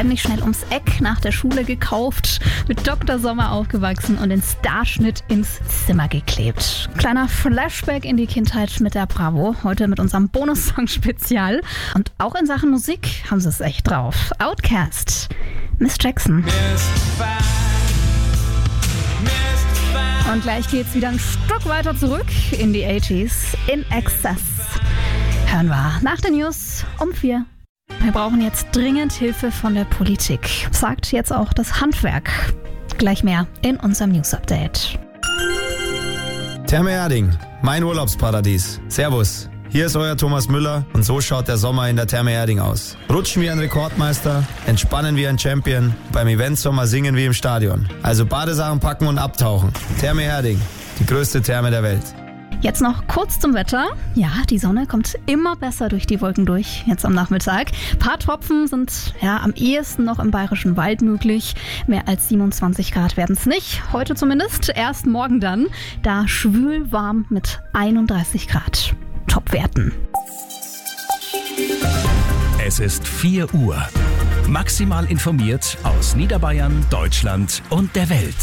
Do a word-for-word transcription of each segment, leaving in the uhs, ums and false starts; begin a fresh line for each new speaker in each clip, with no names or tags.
heimlich schnell ums Eck nach der Schule gekauft, mit Doktor Sommer aufgewachsen und den Starschnitt ins Zimmer geklebt. Kleiner Flashback in die Kindheit mit der Bravo, heute mit unserem Bonus-Song-Spezial. Und auch in Sachen Musik haben sie es echt drauf. Outkast, Miss Jackson. Und gleich geht's wieder ein Stück weiter zurück in die achtziger. In Excess hören wir nach den News um vier. Wir brauchen jetzt dringend Hilfe von der Politik, sagt jetzt auch das Handwerk. Gleich mehr in unserem News-Update.
Therme Erding, mein Urlaubsparadies. Servus, hier ist euer Thomas Müller und so schaut der Sommer in der Therme Erding aus. Rutschen wie ein Rekordmeister, entspannen wie ein Champion, beim Eventsommer singen wie im Stadion. Also Badesachen packen und abtauchen. Therme Erding, die größte Therme der Welt.
Jetzt noch kurz zum Wetter. Ja, die Sonne kommt immer besser durch die Wolken durch, jetzt am Nachmittag. Ein paar Tropfen sind ja am ehesten noch im Bayerischen Wald möglich. Mehr als siebenundzwanzig Grad werden es nicht, heute zumindest. Erst morgen dann, da schwül warm mit einunddreißig Grad. Top-Werten.
Es ist vier Uhr. Maximal informiert aus Niederbayern, Deutschland und der Welt.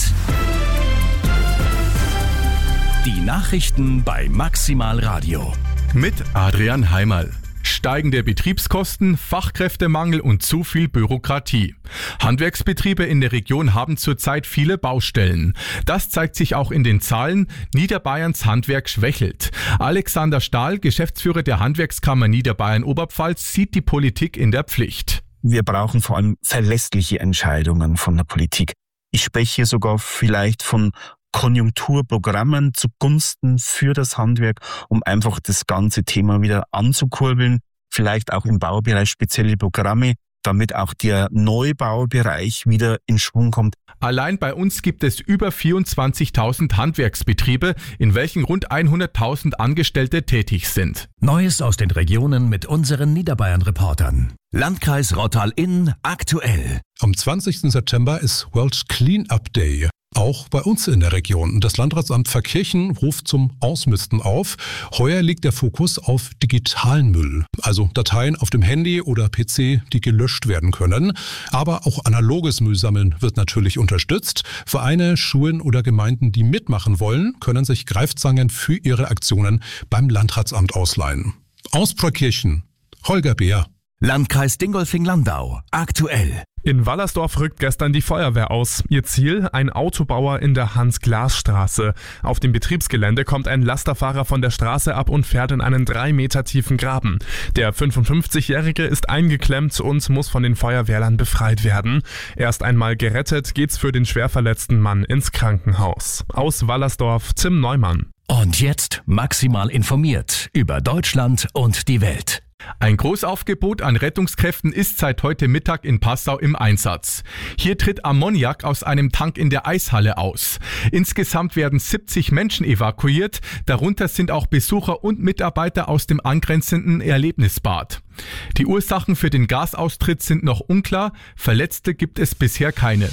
Die Nachrichten bei Maximal Radio.
Mit Adrian Heimerl. Steigende Betriebskosten, Fachkräftemangel und zu viel Bürokratie. Handwerksbetriebe in der Region haben zurzeit viele Baustellen. Das zeigt sich auch in den Zahlen. Niederbayerns Handwerk schwächelt. Alexander Stahl, Geschäftsführer der Handwerkskammer Niederbayern-Oberpfalz, sieht die Politik in der Pflicht.
Wir brauchen vor allem verlässliche Entscheidungen von der Politik. Ich spreche hier sogar vielleicht von Konjunkturprogrammen zugunsten für das Handwerk, um einfach das ganze Thema wieder anzukurbeln. Vielleicht auch im Baubereich spezielle Programme, damit auch der Neubaubereich wieder in Schwung kommt.
Allein bei uns gibt es über vierundzwanzigtausend Handwerksbetriebe, in welchen rund hunderttausend Angestellte tätig sind.
Neues aus den Regionen mit unseren Niederbayern-Reportern. Landkreis Rottal-Inn aktuell.
Am zwanzigsten September ist World Clean-Up Day. Auch bei uns in der Region. Das Landratsamt Verkirchen ruft zum Ausmisten auf. Heuer liegt der Fokus auf digitalen Müll, also Dateien auf dem Handy oder P C, die gelöscht werden können. Aber auch analoges Müllsammeln wird natürlich unterstützt. Vereine, Schulen oder Gemeinden, die mitmachen wollen, können sich Greifzangen für ihre Aktionen beim Landratsamt ausleihen. Aus Prokirchen, Holger Beer.
Landkreis Dingolfing-Landau aktuell.
In Wallersdorf rückt gestern die Feuerwehr aus. Ihr Ziel? Ein Autobauer in der Hans-Glas-Straße. Auf dem Betriebsgelände kommt ein Lasterfahrer von der Straße ab und fährt in einen drei Meter tiefen Graben. Der fünfundfünfzigjährige ist eingeklemmt und muss von den Feuerwehrlern befreit werden. Erst einmal gerettet geht's für den schwer verletzten Mann ins Krankenhaus. Aus Wallersdorf, Tim Neumann.
Und jetzt maximal informiert über Deutschland und die Welt.
Ein Großaufgebot an Rettungskräften ist seit heute Mittag in Passau im Einsatz. Hier tritt Ammoniak aus einem Tank in der Eishalle aus. Insgesamt werden siebzig Menschen evakuiert, darunter sind auch Besucher und Mitarbeiter aus dem angrenzenden Erlebnisbad. Die Ursachen für den Gasaustritt sind noch unklar, Verletzte gibt es bisher keine.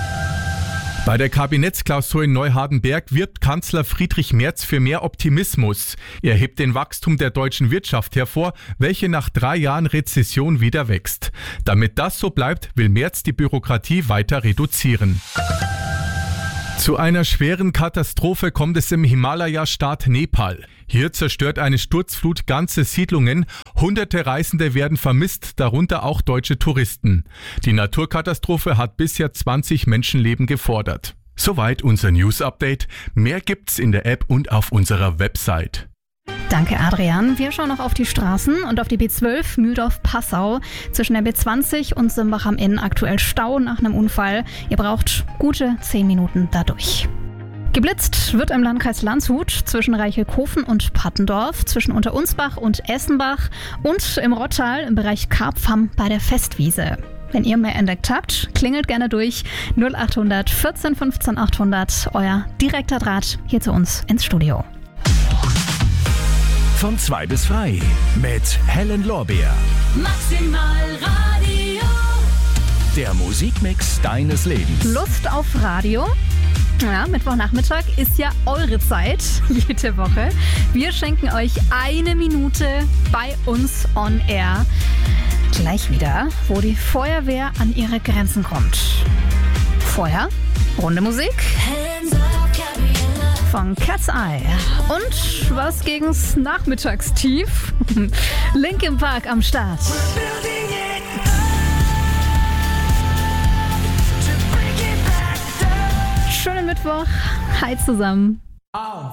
Bei der Kabinettsklausur in Neuhardenberg wirbt Kanzler Friedrich Merz für mehr Optimismus. Er hebt den Wachstum der deutschen Wirtschaft hervor, welche nach drei Jahren Rezession wieder wächst. Damit das so bleibt, will Merz die Bürokratie weiter reduzieren. Zu einer schweren Katastrophe kommt es im Himalaya-Staat Nepal. Hier zerstört eine Sturzflut ganze Siedlungen. Hunderte Reisende werden vermisst, darunter auch deutsche Touristen. Die Naturkatastrophe hat bisher zwanzig Menschenleben gefordert. Soweit unser News-Update. Mehr gibt's in der App und auf unserer Website.
Danke, Adrian. Wir schauen noch auf die Straßen und auf die B zwölf Mühldorf-Passau. Zwischen der B zwanzig und Simbach am Inn aktuell Stau nach einem Unfall. Ihr braucht gute zehn Minuten dadurch. Geblitzt wird im Landkreis Landshut zwischen Reichelkofen und Pattendorf, zwischen Unterunsbach und Essenbach und im Rottal im Bereich Karpfam bei der Festwiese. Wenn ihr mehr entdeckt habt, klingelt gerne durch null achthundert vierzehn fünfzehn achthundert, euer direkter Draht hier zu uns ins Studio.
Von zwei bis frei mit Helen Lorbeer.
Maximal Radio.
Der Musikmix deines Lebens.
Lust auf Radio? Ja, Mittwochnachmittag ist ja eure Zeit, jede Woche. Wir schenken euch eine Minute bei uns on air. Gleich wieder, wo die Feuerwehr an ihre Grenzen kommt. Vorher Runde Musik von Cat's Eye. Und was gegen's Nachmittagstief? Linkin Park am Start. Schönen Mittwoch. Hi zusammen.